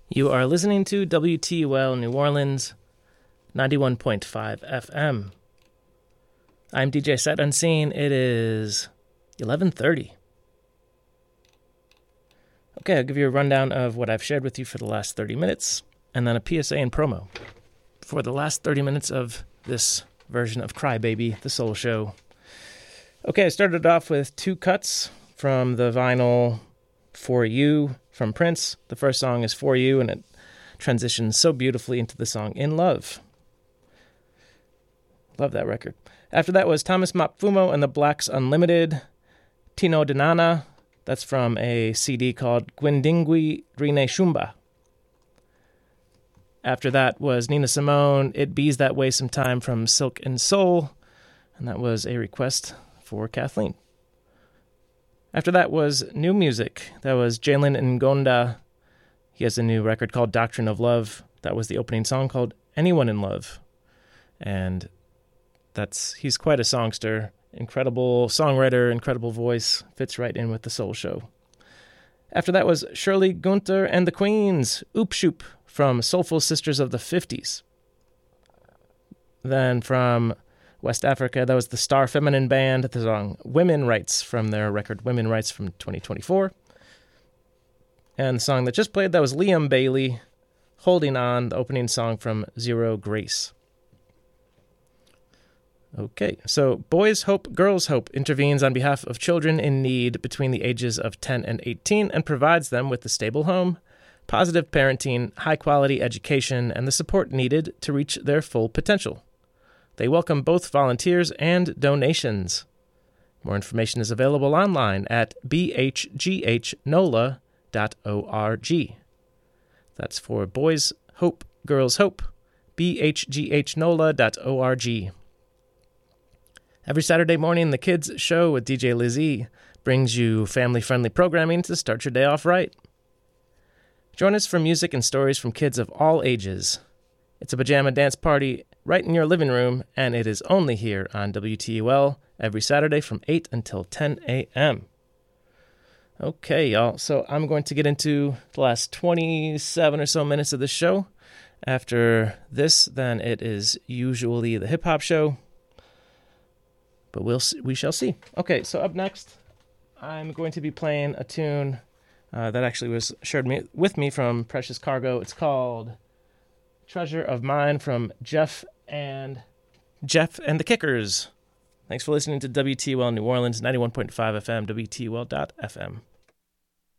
You are listening to WTUL New Orleans, 91.5 FM. I'm DJ Sight Unseen. It is 11:30. Okay, I'll give you a rundown of what I've shared with you for the last 30 minutes, and then a PSA and promo for the last 30 minutes of this version of Cry Baby, the soul show. Okay, I started off with two cuts from the vinyl For You from Prince. The first song is For You, and it transitions so beautifully into the song In Love. Love that record. After that was Thomas Mapfumo and the Blacks Unlimited, Tino Dinana. That's from a CD called Gwendingwi Rine Shumba. After that was Nina Simone, It Bees That Way Sometime from Silk and Soul, and that was a request for Kathleen. After that was new music. That was Jalen Ngonda. He has a new record called Doctrine of Love. That was the opening song called Anyone in Love. And he's quite a songster. Incredible songwriter, incredible voice. Fits right in with the soul show. After that was Shirley Gunther and the Queens, Oop Shoop, from Soulful Sisters of the 50s. Then from West Africa, that was the Star Feminine Band, the song Women Rights from their record Women Rights from 2024. And the song that just played, that was Liam Bailey, Holding On, the opening song from Zero Grace. Okay, so Boys Hope, Girls Hope intervenes on behalf of children in need between the ages of 10 and 18 and provides them with a stable home, positive parenting, high-quality education, and the support needed to reach their full potential. They welcome both volunteers and donations. More information is available online at bhghnola.org. That's for Boys Hope, Girls Hope, bhghnola.org. Every Saturday morning, the Kids Show with DJ Lizzie brings you family-friendly programming to start your day off right. Join us for music and stories from kids of all ages. It's a pajama dance party right in your living room, and it is only here on WTUL every Saturday from 8 until 10 a.m. Okay, y'all, so I'm going to get into the last 27 or so minutes of the show. After this, then it is usually the hip-hop show, but we shall see. Okay, so up next, I'm going to be playing a tune that actually was shared with me from Precious Cargo. It's called Treasure of Mine from Jeff and the Kickers. Thanks for listening to WTUL New Orleans, 91.5 FM, WTUL.FM.